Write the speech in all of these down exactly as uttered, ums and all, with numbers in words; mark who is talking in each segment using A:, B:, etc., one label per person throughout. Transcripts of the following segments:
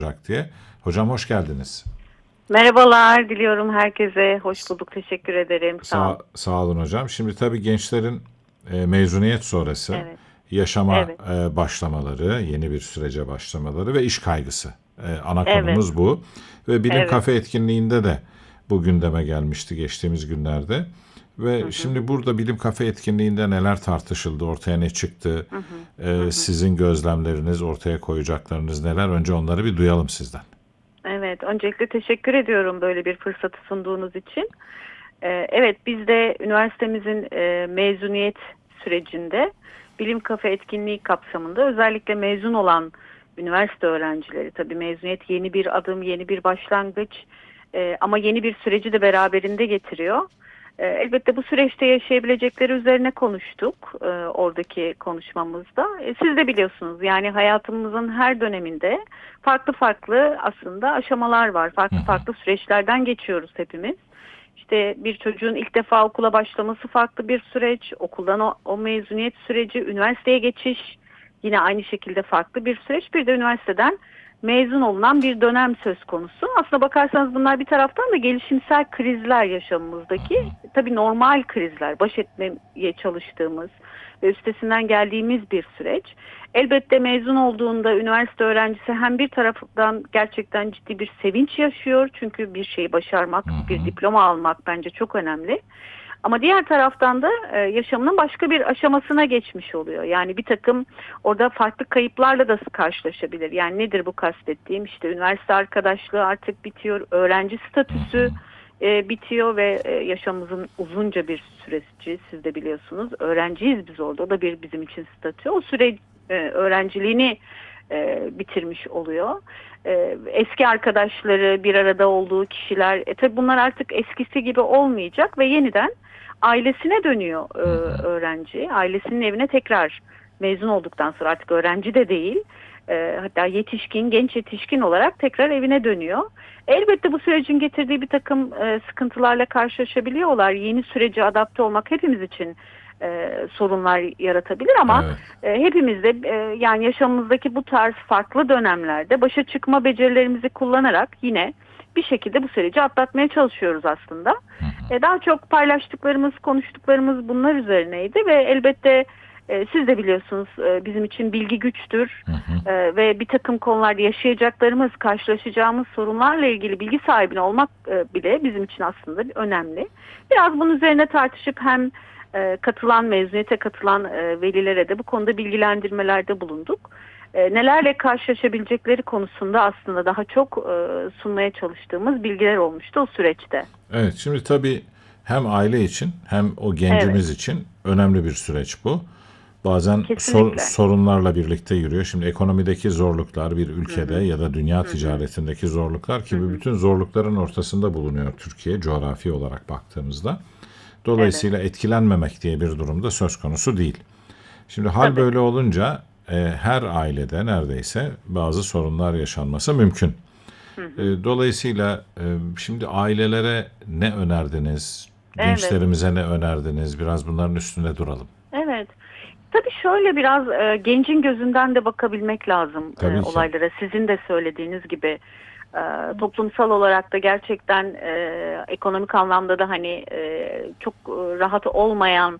A: diye. Hocam hoş geldiniz.
B: Merhabalar diliyorum herkese. Hoş bulduk. Teşekkür ederim. Sağ
A: Sağ,
B: olun.
A: sağ olun hocam. Şimdi tabii gençlerin e, mezuniyet sonrası
B: Evet.
A: yaşama
B: Evet.
A: e, başlamaları, yeni bir sürece başlamaları ve iş kaygısı. E, ana
B: Evet.
A: konumuz bu. Ve Bilim
B: Evet.
A: Kafe etkinliğinde de bu gündeme gelmişti geçtiğimiz günlerde.
B: Hı
A: Ve
B: hı.
A: şimdi burada Bilim Kafe etkinliğinde neler tartışıldı, ortaya ne çıktı,
B: Hı hı. Hı
A: e,
B: hı.
A: sizin gözlemleriniz, ortaya koyacaklarınız neler? Önce onları bir duyalım sizden.
B: Evet. Öncelikle teşekkür ediyorum böyle bir fırsatı sunduğunuz için. Ee, evet, biz de üniversitemizin e, mezuniyet sürecinde Bilim Kafe etkinliği kapsamında özellikle mezun olan üniversite öğrencileri, tabii mezuniyet yeni bir adım, yeni bir başlangıç, e, ama yeni bir süreci de beraberinde getiriyor. E, elbette bu süreçte yaşayabilecekleri üzerine konuştuk e, oradaki konuşmamızda. E, siz de biliyorsunuz, yani hayatımızın her döneminde farklı farklı aslında aşamalar var.
A: Hı
B: Farklı
A: hı.
B: farklı süreçlerden geçiyoruz hepimiz. İşte bir çocuğun ilk defa okula başlaması farklı bir süreç, okuldan o, o mezuniyet süreci, üniversiteye geçiş yine aynı şekilde farklı bir süreç. Bir de üniversiteden mezun olunan bir dönem söz konusu. Aslına bakarsanız bunlar bir taraftan da gelişimsel krizler yaşamımızdaki, tabii normal krizler, baş etmeye çalıştığımız ve üstesinden geldiğimiz bir süreç. Elbette mezun olduğunda üniversite öğrencisi hem bir taraftan gerçekten ciddi bir sevinç yaşıyor. Çünkü bir şeyi başarmak,
A: Hı
B: bir
A: hı.
B: diploma almak bence çok önemli. Ama diğer taraftan da e, yaşamının başka bir aşamasına geçmiş oluyor. Yani bir takım orada farklı kayıplarla da karşılaşabilir. Yani nedir bu kastettiğim? İşte üniversite arkadaşlığı artık bitiyor, öğrenci statüsü e, bitiyor ve e, yaşamımızın uzunca bir süreci, siz de biliyorsunuz. Öğrenciyiz biz orada, o da bir bizim için statü. O süre e, öğrenciliğini e, bitirmiş oluyor. E, eski arkadaşları, bir arada olduğu kişiler, e, tabii bunlar artık eskisi gibi olmayacak ve yeniden ailesine dönüyor e, öğrenci. Ailesinin evine tekrar mezun olduktan sonra, artık öğrenci de değil, e, hatta yetişkin, genç yetişkin olarak tekrar evine dönüyor. Elbette bu sürecin getirdiği bir takım e, sıkıntılarla karşılaşabiliyorlar. Yeni sürece adapte olmak hepimiz için e, sorunlar yaratabilir ama
A: Evet.
B: e, hepimiz de e, yani yaşamımızdaki bu tarz farklı dönemlerde başa çıkma becerilerimizi kullanarak yine bir şekilde bu süreci atlatmaya çalışıyoruz aslında. E, daha çok paylaştıklarımız, konuştuklarımız bunlar üzerineydi ve elbette e, siz de biliyorsunuz, e, bizim için bilgi güçtür.
A: Hı hı.
B: E, ve bir takım konularda yaşayacaklarımız, karşılaşacağımız sorunlarla ilgili bilgi sahibine olmak e, bile bizim için aslında önemli. Biraz bunun üzerine tartışıp hem e, katılan, mezuniyete katılan e, velilere de bu konuda bilgilendirmelerde bulunduk. E, nelerle karşılaşabilecekleri konusunda aslında daha çok e, sunmaya çalıştığımız bilgiler olmuştu o süreçte.
A: Evet, şimdi tabii hem aile için hem o
B: Evet,
A: gencimiz için önemli bir süreç bu. Bazen sor-
B: kesinlikle.
A: sorunlarla birlikte yürüyor. Şimdi ekonomideki zorluklar bir
B: Hı
A: ülkede
B: hı,
A: ya da dünya
B: hı hı,
A: ticaretindeki zorluklar
B: hı
A: gibi
B: hı.
A: bütün zorlukların ortasında bulunuyor Türkiye coğrafi olarak baktığımızda.
B: Evet,
A: Dolayısıyla etkilenmemek diye bir durumda söz konusu değil. Şimdi hal
B: tabii.
A: böyle olunca e, her ailede neredeyse bazı sorunlar yaşanması mümkün.
B: Hı
A: E,
B: hı.
A: Dolayısıyla e, şimdi ailelere ne önerdiniz?
B: Evet,
A: Gençlerimize ne önerdiniz? Biraz bunların üstünde duralım.
B: evet. Tabii şöyle biraz e, gencin gözünden de bakabilmek lazım e,
A: Tabii ki.
B: olaylara. Sizin de söylediğiniz gibi e, toplumsal olarak da gerçekten e, ekonomik anlamda da hani e, çok e, rahat olmayan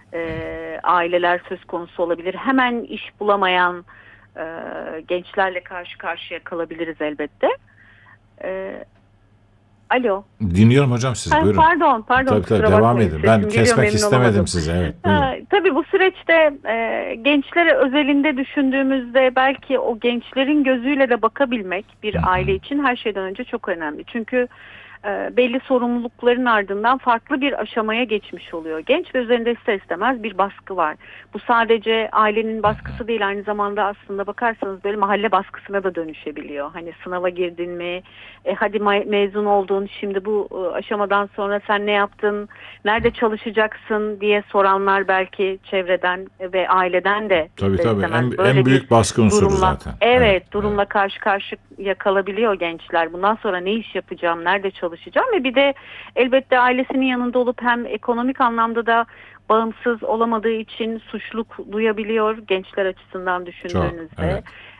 B: e, aileler söz konusu olabilir. Hemen iş bulamayan e, gençlerle karşı karşıya kalabiliriz elbette. E, alo.
A: Dinliyorum hocam sizi.
B: Ha,
A: Buyurun.
B: pardon, pardon,
A: Tabii tabii
B: kusura
A: devam
B: bakmayın.
A: edin. Ben
B: Sesim geliyor,
A: kesmek
B: memnun
A: istemedim
B: olamadım.
A: sizi. Evet buyurun.
B: Ha, tabii bu süreçte e, gençlere özelinde düşündüğümüzde belki o gençlerin gözüyle de bakabilmek bir aile için her şeyden önce çok önemli. Çünkü e, belli sorumlulukların ardından farklı bir aşamaya geçmiş oluyor. Genç ve üzerinde ister istemez bir baskı var. Bu sadece ailenin baskısı değil, aynı zamanda aslında bakarsanız böyle mahalle baskısına da dönüşebiliyor. Hani sınava girdin mi, e, hadi ma- mezun oldun, şimdi bu e, aşamadan sonra sen ne yaptın, nerede çalışacaksın diye soranlar belki çevreden ve aileden de
A: Tabii
B: ister
A: tabii. En,
B: istemez
A: en
B: böyle bir
A: büyük baskı unsuru
B: durumla,
A: zaten. Evet,
B: evet,
A: evet.
B: durumla karşı karşıya kalabiliyor gençler. Bundan sonra ne iş yapacağım, nerede çalışacağım ve bir de elbette ailesinin yanında olup hem ekonomik anlamda da bağımsız olamadığı için suçluluk duyabiliyor gençler açısından
A: Çok.
B: düşündüğünüzde.
A: Evet.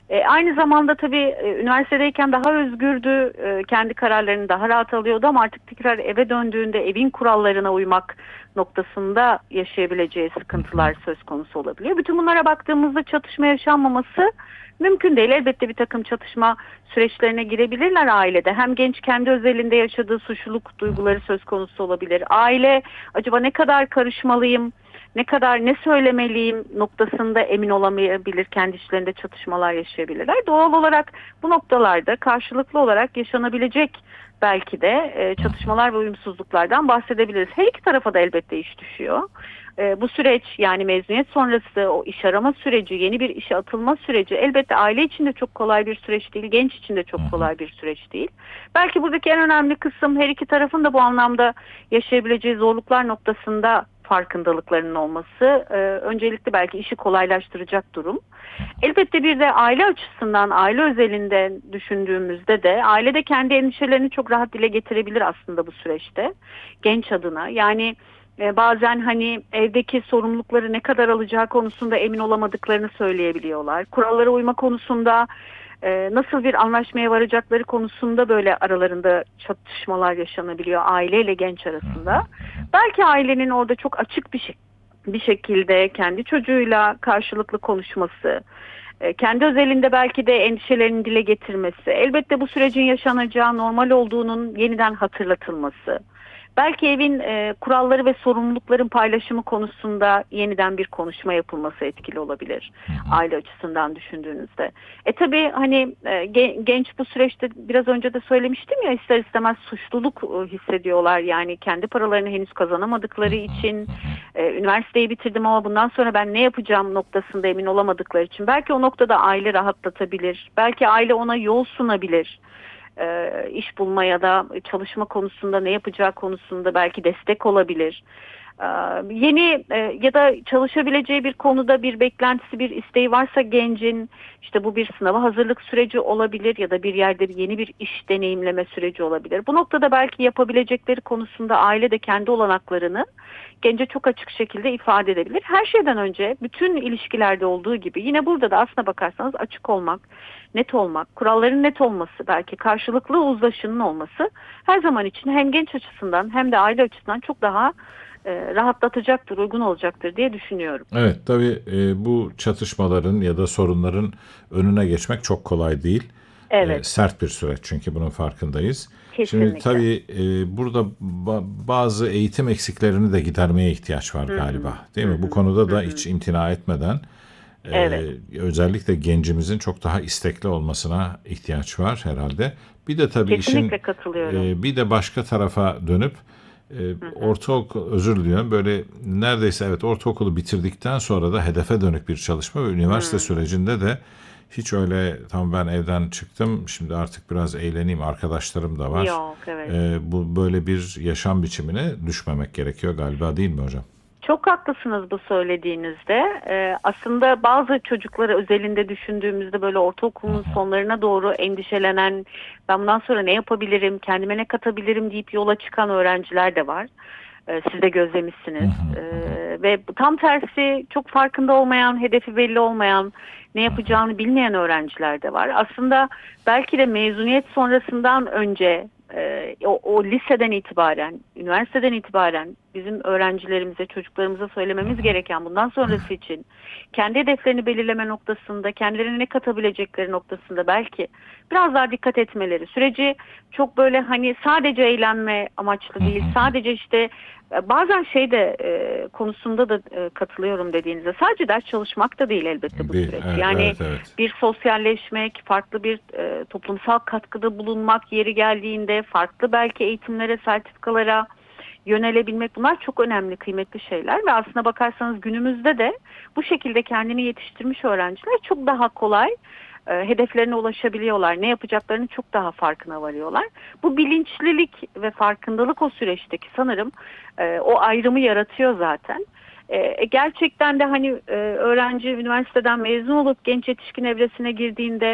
B: E, aynı zamanda tabii e, üniversitedeyken daha özgürdü, e, kendi kararlarını daha rahat alıyordu ama artık tekrar eve döndüğünde evin kurallarına uymak noktasında yaşayabileceği sıkıntılar söz konusu olabiliyor. Bütün bunlara baktığımızda çatışma yaşanmaması mümkün değil. Elbette bir takım çatışma süreçlerine girebilirler ailede. Hem genç kendi özelinde yaşadığı suçluluk duyguları söz konusu olabilir. Aile acaba ne kadar karışmalıyım, ne kadar ne söylemeliyim noktasında emin olamayabilir, kendi içlerinde çatışmalar yaşayabilirler. Doğal olarak bu noktalarda karşılıklı olarak yaşanabilecek belki de e, çatışmalar ve uyumsuzluklardan bahsedebiliriz. Her iki tarafa da elbette iş düşüyor. E, bu süreç, yani mezuniyet sonrası o iş arama süreci, yeni bir işe atılma süreci elbette aile için de çok kolay bir süreç değil, genç için de çok kolay bir süreç değil. Belki buradaki en önemli kısım her iki tarafın da bu anlamda yaşayabileceği zorluklar noktasında farkındalıklarının olması. Ee, öncelikle belki işi kolaylaştıracak durum. Elbette bir de aile açısından, aile özelinde düşündüğümüzde de aile de kendi endişelerini çok rahat dile getirebilir aslında bu süreçte genç adına. Yani e, bazen hani evdeki sorumlulukları ne kadar alacağı konusunda emin olamadıklarını söyleyebiliyorlar. Kurallara uyma konusunda e, nasıl bir anlaşmaya varacakları konusunda böyle aralarında çatışmalar yaşanabiliyor aileyle genç arasında. Belki ailenin orada çok açık bir şey, bir şekilde kendi çocuğuyla karşılıklı konuşması, e, kendi özelinde belki de endişelerini dile getirmesi, elbette bu sürecin yaşanacağı normal olduğunun yeniden hatırlatılması, belki evin e, kuralları ve sorumlulukların paylaşımı konusunda yeniden bir konuşma yapılması etkili olabilir aile açısından düşündüğünüzde. E tabii hani e, genç bu süreçte biraz önce de söylemiştim ya, ister istemez suçluluk e, hissediyorlar. Yani kendi paralarını henüz kazanamadıkları için, e, üniversiteyi bitirdim ama bundan sonra ben ne yapacağım noktasında emin olamadıkları için belki o noktada aile rahatlatabilir. Belki aile ona yol sunabilir. E, iş bulma ya da çalışma konusunda ne yapacağı konusunda belki destek olabilir. E, yeni e, ya da çalışabileceği bir konuda bir beklentisi, bir isteği varsa gencin, işte bu bir sınava hazırlık süreci olabilir ya da bir yerde yeni bir iş deneyimleme süreci olabilir. Bu noktada belki yapabilecekleri konusunda aile de kendi olanaklarını gence çok açık şekilde ifade edebilir. Her şeyden önce bütün ilişkilerde olduğu gibi yine burada da aslına bakarsanız açık olmak, net olmak, kuralların net olması, belki karşılıklı uzlaşının olması her zaman için hem genç açısından hem de aile açısından çok daha e, rahatlatacaktır, uygun olacaktır diye düşünüyorum.
A: Evet, tabii e, bu çatışmaların ya da sorunların önüne geçmek çok kolay değil.
B: Evet.
A: E, sert bir süreç çünkü bunun farkındayız.
B: Kesinlikle.
A: Şimdi tabii e, burada ba- bazı eğitim eksiklerini de gidermeye ihtiyaç var galiba. Değil mi? Bu konuda da hiç imtina etmeden e,
B: Evet.
A: özellikle gencimizin çok daha istekli olmasına ihtiyaç var herhalde. Bir de tabii
B: Kesinlikle
A: işin
B: katılıyorum.
A: e, bir de başka tarafa dönüp e, ortaokul, özür diliyorum, böyle neredeyse evet ortaokulu bitirdikten sonra da hedefe dönük bir çalışma ve üniversite sürecinde de hiç öyle tam ben evden çıktım şimdi artık biraz eğleneyim arkadaşlarım da var.
B: Yok, evet.
A: E, bu böyle bir yaşam biçimine düşmemek gerekiyor galiba, değil mi hocam?
B: Çok haklısınız bu söylediğinizde. Ee, aslında bazı çocukları özelinde düşündüğümüzde böyle ortaokulun sonlarına doğru endişelenen, ben bundan sonra ne yapabilirim, kendime ne katabilirim deyip yola çıkan öğrenciler de var. Ee, siz de gözlemişsiniz. Ee, ve tam tersi çok farkında olmayan, hedefi belli olmayan, ne yapacağını bilmeyen öğrenciler de var. Aslında belki de mezuniyet sonrasından önce e, o, o liseden itibaren, üniversiteden itibaren bizim öğrencilerimize, çocuklarımıza söylememiz gereken bundan sonrası için kendi hedeflerini belirleme noktasında, kendilerine ne katabilecekleri noktasında belki biraz daha dikkat etmeleri. Süreci çok böyle hani sadece eğlenme amaçlı değil, sadece işte bazen şey de e, konusunda da e, katılıyorum dediğinizde, sadece ders çalışmak da değil elbette bu
A: Bir,
B: süreç.
A: evet,
B: yani
A: evet, evet.
B: bir sosyalleşmek, farklı bir e, toplumsal katkıda bulunmak, yeri geldiğinde farklı belki eğitimlere, sertifikalara yönelebilmek, bunlar çok önemli, kıymetli şeyler ve aslına bakarsanız günümüzde de bu şekilde kendini yetiştirmiş öğrenciler çok daha kolay e, hedeflerine ulaşabiliyorlar. Ne yapacaklarını çok daha farkına varıyorlar. Bu bilinçlilik ve farkındalık o süreçteki sanırım e, o ayrımı yaratıyor zaten. E, gerçekten de hani e, öğrenci üniversiteden mezun olup genç yetişkin evresine girdiğinde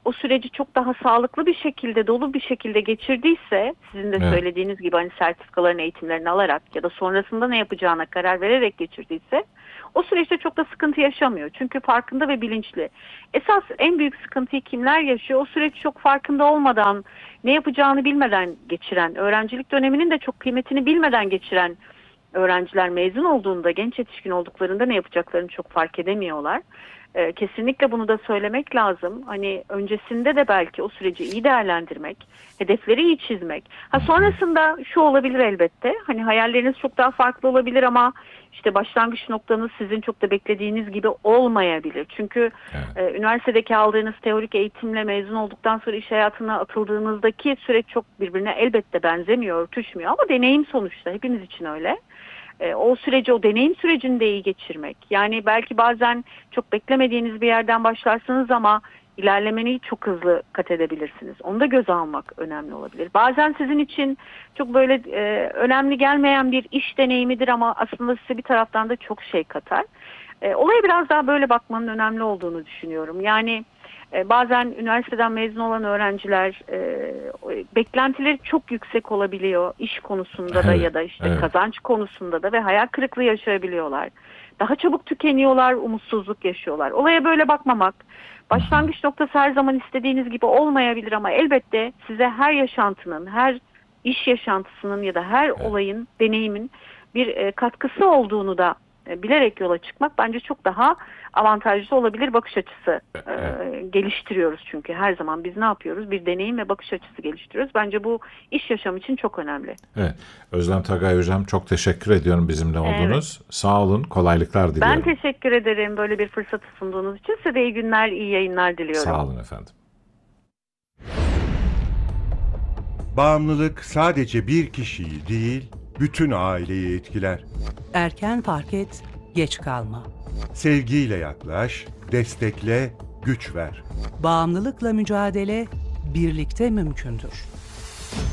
B: o süreci çok daha sağlıklı bir şekilde, dolu bir şekilde geçirdiyse, sizin de
A: Evet.
B: söylediğiniz gibi hani sertifikaların, eğitimlerini alarak ya da sonrasında ne yapacağına karar vererek geçirdiyse, o süreçte çok da sıkıntı yaşamıyor. Çünkü farkında ve bilinçli. Esas en büyük sıkıntıyı kimler yaşıyor? O süreç çok farkında olmadan, ne yapacağını bilmeden geçiren, öğrencilik döneminin de çok kıymetini bilmeden geçiren öğrenciler mezun olduğunda, genç yetişkin olduklarında ne yapacaklarını çok fark edemiyorlar. Ee, kesinlikle bunu da söylemek lazım. Hani öncesinde de belki o süreci iyi değerlendirmek, hedefleri iyi çizmek. Ha sonrasında şu olabilir elbette. Hani hayalleriniz çok daha farklı olabilir ama işte başlangıç noktanız sizin çok da beklediğiniz gibi olmayabilir. Çünkü
A: Evet.
B: e, üniversitedeki aldığınız teorik eğitimle mezun olduktan sonra iş hayatına atıldığınızdaki süreç çok birbirine elbette benzemiyor, örtüşmüyor ama deneyim sonuçta hepimiz için öyle. E, o süreci, o deneyim sürecini de iyi geçirmek. Yani belki bazen çok beklemediğiniz bir yerden başlarsınız ama ilerlemeyi çok hızlı kat edebilirsiniz. Onu da göze almak önemli olabilir. Bazen sizin için çok böyle e, önemli gelmeyen bir iş deneyimidir ama aslında size bir taraftan da çok şey katar. E, olaya biraz daha böyle bakmanın önemli olduğunu düşünüyorum. Yani e, bazen üniversiteden mezun olan öğrenciler e, beklentileri çok yüksek olabiliyor iş konusunda da
A: Evet,
B: ya da işte
A: evet.
B: kazanç konusunda da ve hayal kırıklığı yaşayabiliyorlar. Daha çabuk tükeniyorlar, umutsuzluk yaşıyorlar. Olaya böyle bakmamak, başlangıç noktası her zaman istediğiniz gibi olmayabilir ama elbette size her yaşantının, her iş yaşantısının ya da her olayın, deneyimin bir e, katkısı olduğunu da e, bilerek yola çıkmak bence çok daha avantajlı olabilir. Bakış açısı e, geliştiriyoruz çünkü her zaman biz ne yapıyoruz? Bir deneyim ve bakış açısı geliştiriyoruz. Bence bu iş yaşam için çok önemli.
A: Evet. Özlem Tagay Hocam, çok teşekkür ediyorum bizimle oldunuz. Sağ olun, kolaylıklar diliyorum.
B: Ben teşekkür ederim böyle bir fırsatı sunduğunuz için. Size de iyi günler, iyi yayınlar diliyorum.
A: Sağ olun efendim.
C: Bağımlılık sadece bir kişiyi değil, bütün aileyi etkiler.
D: Erken fark et, geç kalma.
C: Sevgiyle yaklaş, destekle, güç ver.
D: Bağımlılıkla mücadele birlikte mümkündür.